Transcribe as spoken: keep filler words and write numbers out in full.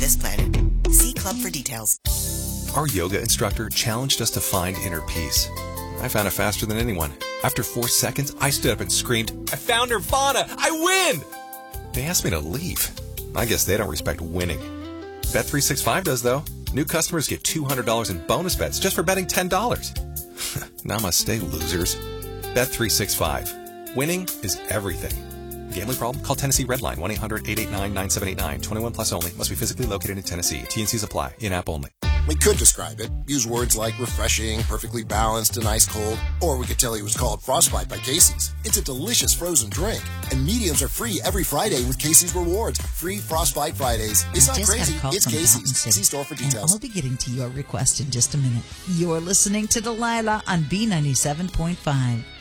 this planet. See Club for details. Our yoga instructor challenged us to find inner peace. I found it faster than anyone. After four seconds, I stood up and screamed, "I found Nirvana! I win!" They asked me to leave. I guess they don't respect winning. Bet three sixty-five does, though. New customers get two hundred dollars in bonus bets just for betting ten dollars. Namaste, losers. Bet three sixty-five. Winning is everything. Gambling problem? Call Tennessee Redline, one eight hundred eight eight nine nine seven eight nine. twenty-one plus only. Must be physically located in Tennessee. T N Cs apply. In-app only. We could describe it. Use words like refreshing, perfectly balanced, and ice cold. Or we could tell you it was called Frostbite by Casey's. It's a delicious frozen drink. And mediums are free every Friday with Casey's Rewards. Free Frostbite Fridays. It's not crazy. It's Casey's. See store for details. And I'll be getting to your request in just a minute. You're listening to Delilah on B ninety-seven point five.